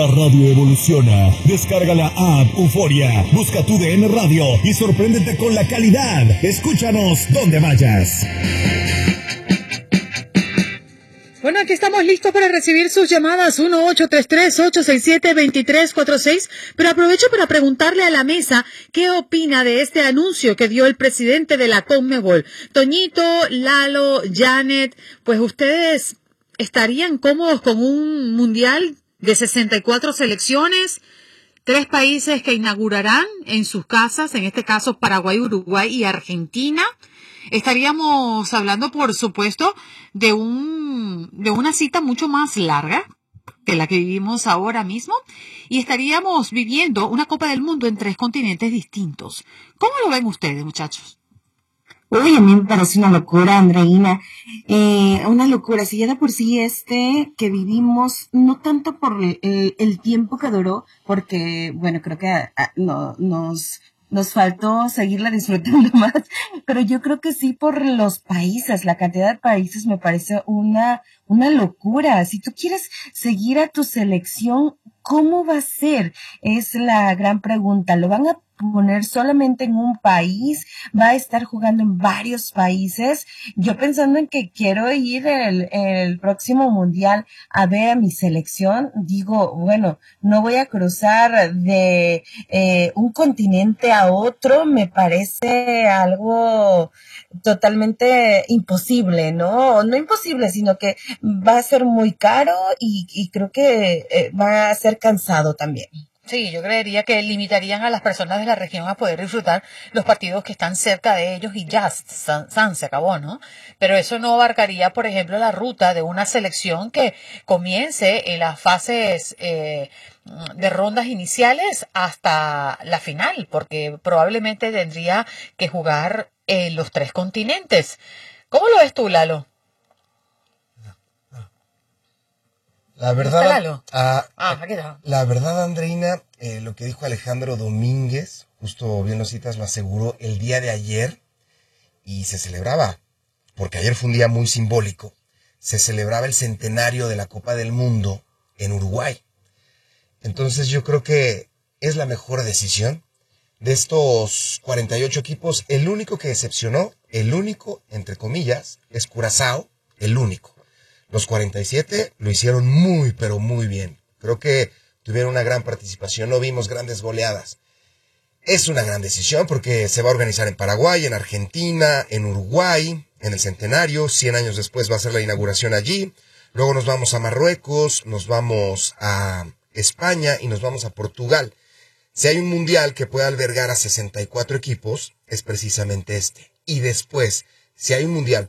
La radio evoluciona. Descarga la app Euforia. Busca tu DN Radio y sorpréndete con la calidad. Escúchanos donde vayas. Bueno, aquí estamos listos para recibir sus llamadas 1-833-867-2346, pero aprovecho para preguntarle a la mesa qué opina de este anuncio que dio el presidente de la Conmebol. Toñito, Lalo, Janet, pues ustedes estarían cómodos con un mundial de 64 selecciones, 3 países que inaugurarán en sus casas, en este caso Paraguay, Uruguay y Argentina. Estaríamos hablando, por supuesto, de una cita mucho más larga que la que vivimos ahora mismo, y estaríamos viviendo una Copa del Mundo en 3 continentes distintos. ¿Cómo lo ven ustedes, muchachos? Uy, a mí me parece una locura, Andreina. Una locura. Si ya de por sí que vivimos, no tanto por el tiempo que duró, porque, bueno, creo que nos faltó seguirla disfrutando más, pero yo creo que sí por los países, la cantidad de países me parece una locura. Si tú quieres seguir a tu selección, ¿cómo va a ser? Es la gran pregunta. ¿Lo van a poner solamente en un país? ¿Va a estar jugando en varios países? Yo pensando en que quiero ir el próximo mundial a ver a mi selección, digo, bueno, no voy a cruzar de un continente a otro, me parece algo totalmente imposible, ¿no? No imposible, sino que va a ser muy caro y creo que va a ser cansado también. Sí, yo creería que limitarían a las personas de la región a poder disfrutar los partidos que están cerca de ellos y ya, se acabó, ¿no? Pero eso no abarcaría, por ejemplo, la ruta de una selección que comience en las fases de rondas iniciales hasta la final, porque probablemente tendría que jugar en los 3 continentes. ¿Cómo lo ves tú, Lalo? La verdad, la verdad, Andreina, lo que dijo Alejandro Domínguez, justo bien lo citas, lo aseguró el día de ayer y se celebraba, porque ayer fue un día muy simbólico, se celebraba el centenario de la Copa del Mundo en Uruguay. Entonces yo creo que es la mejor decisión. De estos 48 equipos, el único que decepcionó, el único, entre comillas, es Curazao, el único. Los 47 lo hicieron muy, pero muy bien. Creo que tuvieron una gran participación, no vimos grandes goleadas. Es una gran decisión porque se va a organizar en Paraguay, en Argentina, en Uruguay, en el centenario. 100 años después va a ser la inauguración allí. Luego nos vamos a Marruecos, nos vamos a España y nos vamos a Portugal. Si hay un mundial que pueda albergar a 64 equipos, es precisamente este. Y después, si hay un mundial